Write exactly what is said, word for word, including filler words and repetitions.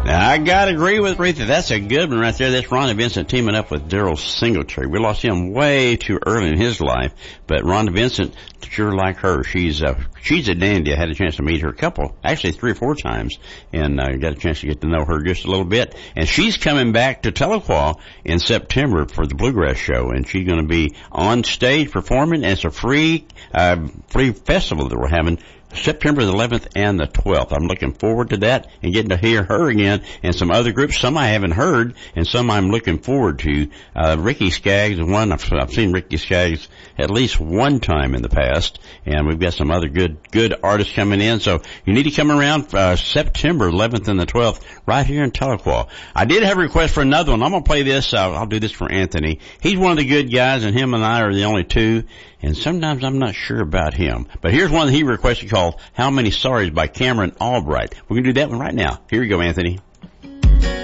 Now, I gotta agree with Retha. That's a good one right there. That's Rhonda Vincent teaming up with Daryl Singletary. We lost him way too early in his life, but Rhonda Vincent, sure like her. She's uh, she's a dandy. I had a chance to meet her a couple, actually three or four times, and I uh, got a chance to get to know her just a little bit. And she's coming back to Tahlequah in September for the Bluegrass Show, and she's going to be on stage performing. And it's a free uh, free festival that we're having September the eleventh and the twelfth. I'm looking forward to that and getting to hear her again and some other groups. Some I haven't heard and some I'm looking forward to. Uh, Ricky Skaggs, one I've, I've seen Ricky Skaggs at least one time in the past, and we've got some other good, good artists coming in. So you need to come around, uh, September eleventh and the twelfth right here in Tahlequah. I did have a request for another one. I'm going to play this. Uh, I'll do this for Anthony. He's one of the good guys, and him and I are the only two. And sometimes I'm not sure about him. But here's one that he requested called How Many Sorries by Cameron Albright. We're going to do that one right now. Here you go, Anthony.